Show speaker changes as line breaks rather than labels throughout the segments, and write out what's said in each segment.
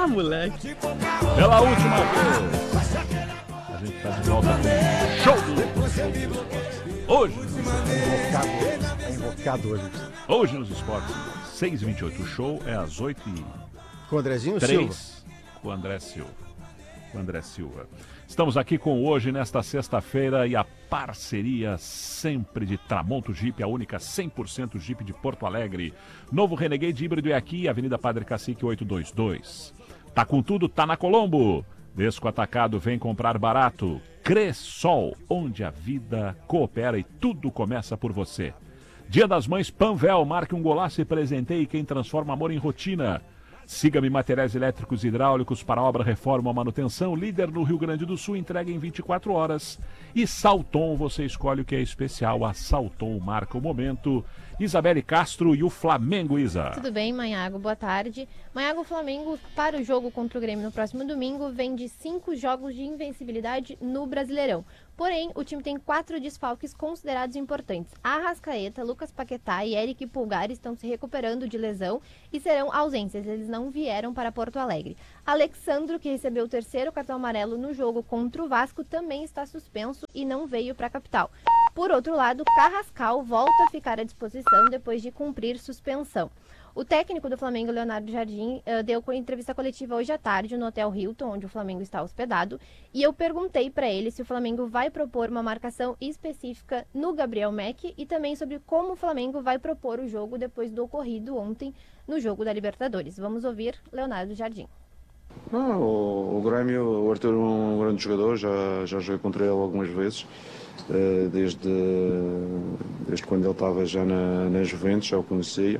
Ah, moleque.
Pela última vez, a gente tá de volta com show do hoje.
É invocado hoje.
Hoje nos esportes, 6h28. O show é às 8h03
Com o Andrezinho Silva.
com o André Silva. Estamos aqui com o Hoje nesta sexta-feira e a parceria sempre de Tramonto Jeep, a única 100% Jeep de Porto Alegre. Novo Renegade híbrido é aqui, Avenida Padre Cacique 822. Tá com tudo, tá na Colombo. Desco Atacado, vem comprar barato. Cressol, onde a vida coopera e tudo começa por você. Dia das Mães, Panvel, marque um golaço e presenteie quem transforma amor em rotina. Siga-me Materiais Elétricos e Hidráulicos para obra, reforma ou manutenção. Líder no Rio Grande do Sul, entrega em 24 horas. E Salton, você escolhe o que é especial. A Salton marca o momento. Isabelle Castro e o Flamengo, Isa.
Tudo bem, Manhago? Boa tarde. Manhago, o Flamengo para o jogo contra o Grêmio no próximo domingo vem de 5 jogos de invencibilidade no Brasileirão. Porém, o time tem 4 desfalques considerados importantes. Arrascaeta, Lucas Paquetá e Eric Pulgar estão se recuperando de lesão e serão ausências. Eles não vieram para Porto Alegre. Alexandro, que recebeu o 3º cartão amarelo no jogo contra o Vasco, também está suspenso e não veio para a capital. Por outro lado, Carrascal volta a ficar à disposição depois de cumprir suspensão. O técnico do Flamengo, Leonardo Jardim, deu entrevista coletiva hoje à tarde no Hotel Hilton, onde o Flamengo está hospedado, e eu perguntei para ele se o Flamengo vai propor uma marcação específica no Gabriel Mack e também sobre como o Flamengo vai propor o jogo depois do ocorrido ontem no jogo da Libertadores. Vamos ouvir Leonardo Jardim.
O Grêmio, o Arthur é um grande jogador, já joguei contra ele algumas vezes, desde quando ele estava já na Juventus, já o conhecia.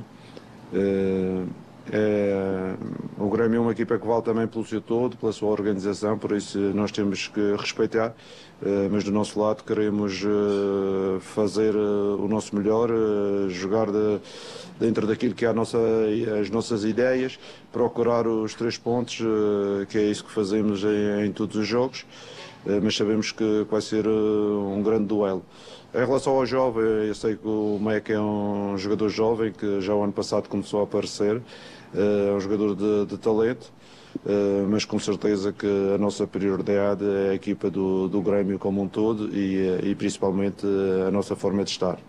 O Grêmio é uma equipa que vale também pelo seu todo, pela sua organização, por isso nós temos que respeitar, mas do nosso lado queremos fazer o nosso melhor, jogar dentro daquilo que é as nossas ideias, procurar os 3 pontos, que é isso que fazemos em todos os jogos, mas sabemos que vai ser um grande duelo. Em relação ao jovem, eu sei que o Mack é um jogador jovem que já o ano passado começou a aparecer, é um jogador de talento, mas com certeza que a nossa prioridade é a equipa do Grêmio como um todo e principalmente a nossa forma de estar.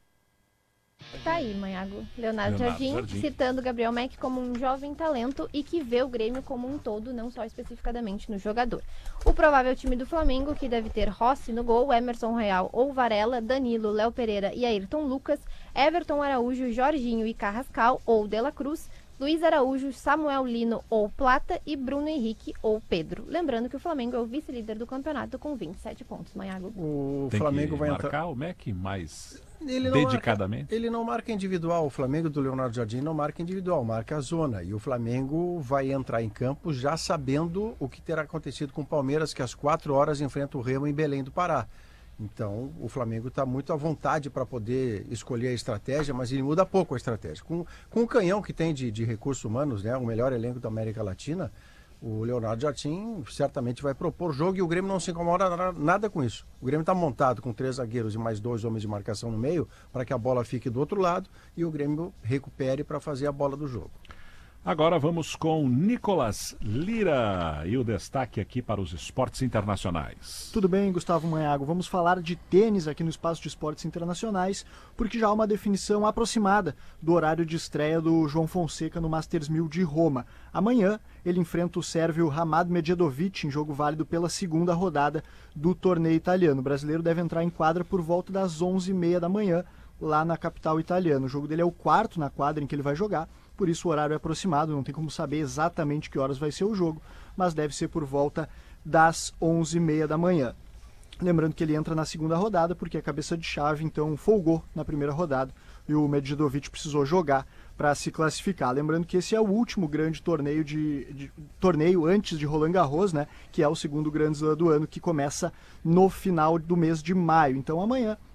Tá aí, Manhago. Leonardo Jardim, citando Gabriel Mack como um jovem talento e que vê o Grêmio como um todo, não só especificadamente no jogador. O provável time do Flamengo, que deve ter Rossi no gol, Emerson Royal ou Varela, Danilo, Léo Pereira e Ayrton Lucas, Everton Araújo, Jorginho e Carrascal ou De La Cruz, Luiz Araújo, Samuel Lino ou Plata e Bruno Henrique ou Pedro. Lembrando que o Flamengo é o vice-líder do campeonato com 27 pontos, Manhago.
O
Tem
Flamengo
que
vai
marcar
entrar.
o Mack mais
Ele
dedicadamente.
Ele não marca individual. O Flamengo do Leonardo Jardim não marca individual, marca a zona. E o Flamengo vai entrar em campo já sabendo o que terá acontecido com o Palmeiras, que às 4 horas enfrenta o Remo em Belém do Pará. Então, o Flamengo está muito à vontade para poder escolher a estratégia, mas ele muda pouco a estratégia. Com o canhão que tem de recursos humanos, né, o melhor elenco da América Latina, o Leonardo Jardim certamente vai propor jogo e o Grêmio não se incomoda nada com isso. O Grêmio está montado com 3 zagueiros e mais 2 homens de marcação no meio para que a bola fique do outro lado e o Grêmio recupere para fazer a bola do jogo.
Agora vamos com Nicolas Lira e o destaque aqui para os esportes internacionais.
Tudo bem, Gustavo Manhago? Vamos falar de tênis aqui no Espaço de Esportes Internacionais, porque já há uma definição aproximada do horário de estreia do João Fonseca no Masters 1000 de Roma. Amanhã ele enfrenta o sérvio Hamad Medjedovic em jogo válido pela 2ª rodada do torneio italiano. O brasileiro deve entrar em quadra por volta das 11h30 da manhã, lá na capital italiana. O jogo dele é o 4º na quadra em que ele vai jogar, por isso o horário é aproximado, não tem como saber exatamente que horas vai ser o jogo, mas deve ser por volta das 11h30 da manhã. Lembrando que ele entra na 2ª rodada, porque a cabeça de chave então folgou na primeira rodada e o Medjedovic precisou jogar para se classificar. Lembrando que esse é o último grande torneio torneio antes de Roland Garros, né, que é o 2º Grand Slam do ano, que começa no final do mês de maio. Então amanhã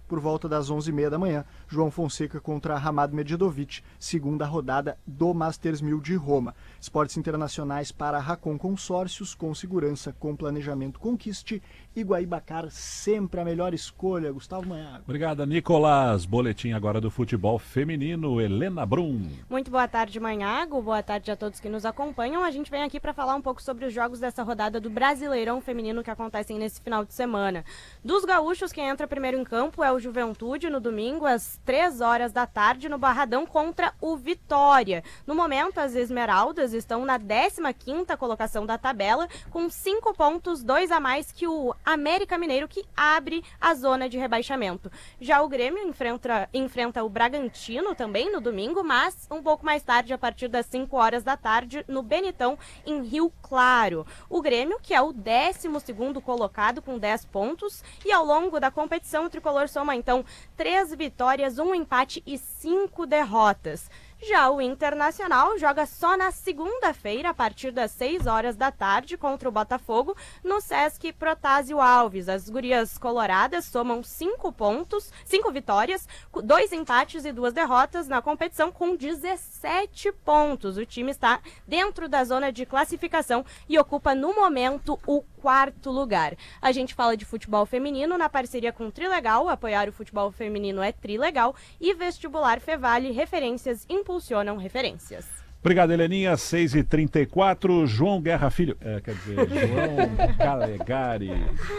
por volta das 11h30 da manhã, João Fonseca contra Hamad Medjedovic, segunda rodada do Masters 1000 de Roma. Esportes internacionais para Racon Consórcios, com segurança, com planejamento, conquiste. E Guaibacar, sempre a melhor escolha. Gustavo Manhago.
Obrigado, Nicolas. Boletim agora do futebol feminino, Helena Brum.
Muito boa tarde, Manhago. Boa tarde a todos que nos acompanham. A gente vem aqui para falar um pouco sobre os jogos dessa rodada do Brasileirão Feminino que acontecem nesse final de semana. Dos gaúchos, quem entra primeiro em campo é o Juventude, no domingo, às 3h da tarde, no Barradão, contra o Vitória. No momento, as Esmeraldas estão na 15ª colocação da tabela, com 5 pontos, 2 a mais que o América Mineiro, que abre a zona de rebaixamento. Já o Grêmio enfrenta o Bragantino também no domingo, mas um pouco mais tarde, a partir das 5h da tarde, no Benetão, em Rio Claro. O Grêmio, que é o 12º colocado com 10 pontos, e ao longo da competição o tricolor soma então 3 vitórias, 1 empate e 5 derrotas. Já o Internacional joga só na segunda-feira, a partir das 6h da tarde, contra o Botafogo, no Sesc Protásio Alves. As gurias coloradas somam 5 vitórias, 2 empates e 2 derrotas na competição, com 17 pontos. O time está dentro da zona de classificação e ocupa, no momento, o 4º lugar. A gente fala de futebol feminino na parceria com Trilegal. Apoiar o futebol feminino é Trilegal. E Vestibular Fevale, referências impulsionam referências.
Obrigado, Heleninha. 6h34, João Guerra Filho. João Calegari.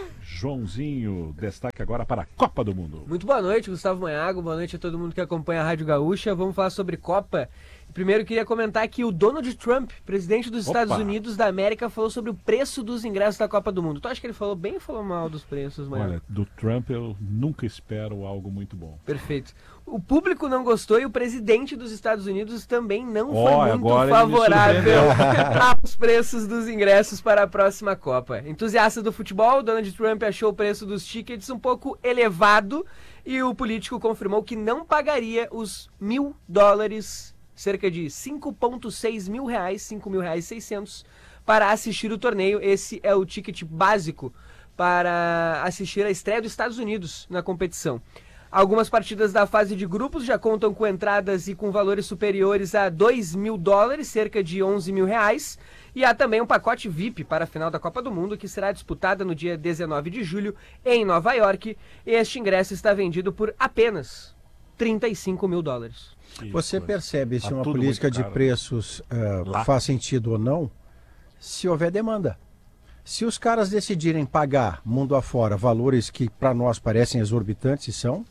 Joãozinho, destaque agora para a Copa do Mundo.
Muito boa noite, Gustavo Manhago. Boa noite a todo mundo que acompanha a Rádio Gaúcha. Vamos falar sobre Copa. Primeiro, queria comentar que o Donald Trump, presidente dos Estados Unidos da América, falou sobre o preço dos ingressos da Copa do Mundo. Tu acha que ele falou bem ou falou mal dos preços, Manhago?
Olha, do Trump eu nunca espero algo muito bom.
Perfeito. O público não gostou e o presidente dos Estados Unidos também não foi muito favorável aos preços dos ingressos para a próxima Copa. Entusiasta do futebol, Donald Trump achou o preço dos tickets um pouco elevado e o político confirmou que não pagaria os $1.000, cerca de 5,6 mil reais, 5.600, para assistir o torneio. Esse é o ticket básico para assistir a estreia dos Estados Unidos na competição. Algumas partidas da fase de grupos já contam com entradas e com valores superiores a $2.000, cerca de 11 mil reais. E há também um pacote VIP para a final da Copa do Mundo, que será disputada no dia 19 de julho em Nova York. Este ingresso está vendido por apenas $35 mil.
Você percebe se uma política de preços faz sentido ou não, se houver demanda. Se os caras decidirem pagar, mundo afora, valores que para nós parecem exorbitantes e são,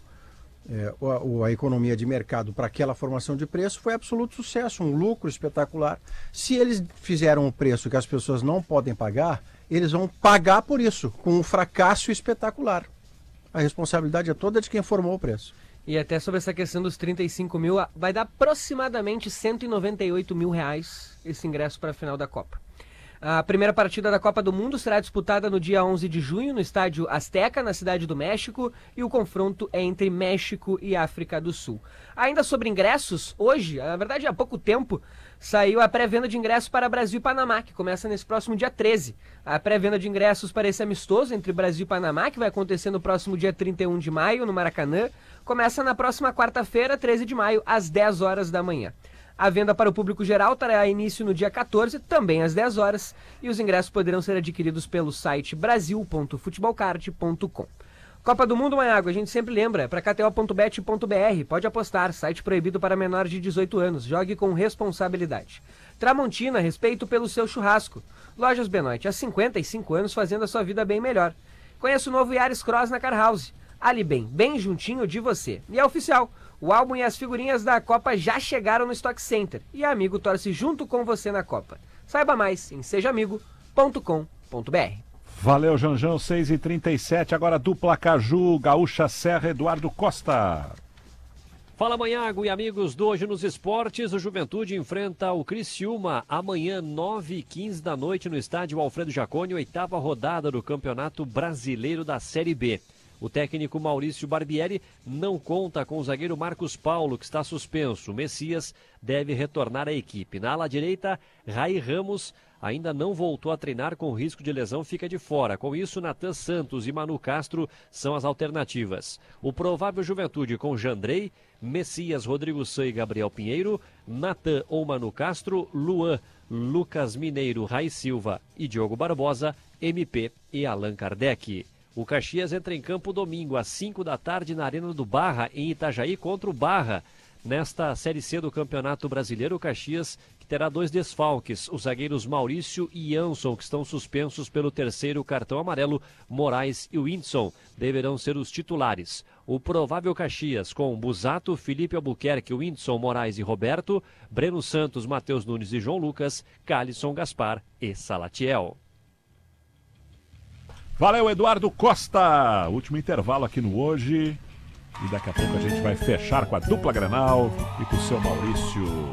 a economia de mercado para aquela formação de preço foi absoluto sucesso, um lucro espetacular. Se eles fizeram um preço que as pessoas não podem pagar, eles vão pagar por isso, com um fracasso espetacular. A responsabilidade é toda de quem formou o preço.
E até sobre essa questão dos 35 mil, vai dar aproximadamente 198 mil reais esse ingresso para a final da Copa. A primeira partida da Copa do Mundo será disputada no dia 11 de junho no estádio Azteca, na Cidade do México, e o confronto é entre México e África do Sul. Ainda sobre ingressos, hoje, na verdade há pouco tempo, saiu a pré-venda de ingressos para Brasil e Panamá, que começa nesse próximo dia 13. A pré-venda de ingressos para esse amistoso entre Brasil e Panamá, que vai acontecer no próximo dia 31 de maio, no Maracanã, começa na próxima quarta-feira, 13 de maio, às 10 horas da manhã. A venda para o público geral terá início no dia 14, também às 10 horas, e os ingressos poderão ser adquiridos pelo site brasil.futebolcard.com. Copa do Mundo, Manhago, a gente sempre lembra, para kto.bet.br, pode apostar, site proibido para menores de 18 anos, jogue com responsabilidade. Tramontina, respeito pelo seu churrasco. Lojas Benoit, há 55 anos fazendo a sua vida bem melhor. Conheça o novo Yaris Cross na Car House. Ali bem juntinho de você. E é oficial, o álbum e as figurinhas da Copa já chegaram no Stock Center. E a Amigo torce junto com você na Copa. Saiba mais em sejaamigo.com.br.
Valeu, Janjão, 6h37, agora dupla Caju, Gaúcha Serra, Eduardo Costa.
Fala, Manhago e amigos do Hoje nos Esportes. O Juventude enfrenta o Criciúma amanhã, 9h15 da noite, no estádio Alfredo Jaconi, 8ª rodada do Campeonato Brasileiro da Série B. O técnico Maurício Barbieri não conta com o zagueiro Marcos Paulo, que está suspenso. O Messias deve retornar à equipe. Na ala direita, Rai Ramos ainda não voltou a treinar, com risco de lesão, fica de fora. Com isso, Natan Santos e Manu Castro são as alternativas. O provável Juventude com Jandrei, Messias, Rodrigo Sá e Gabriel Pinheiro, Natan ou Manu Castro, Luan, Lucas Mineiro, Rai Silva e Diogo Barbosa, MP e Allan Kardec. O Caxias entra em campo domingo às 5 da tarde na Arena do Barra, em Itajaí, contra o Barra. Nesta Série C do Campeonato Brasileiro, o Caxias que terá 2 desfalques, os zagueiros Maurício e Jansson, que estão suspensos pelo 3º cartão amarelo. Moraes e Whindersson deverão ser os titulares. O provável Caxias com Busato, Felipe Albuquerque, Whindersson, Moraes e Roberto, Breno Santos, Matheus Nunes e João Lucas, Calisson, Gaspar e Salatiel.
Valeu, Eduardo Costa. Último intervalo aqui no Hoje. E daqui a pouco a gente vai fechar com a dupla Grenal e com o seu Maurício.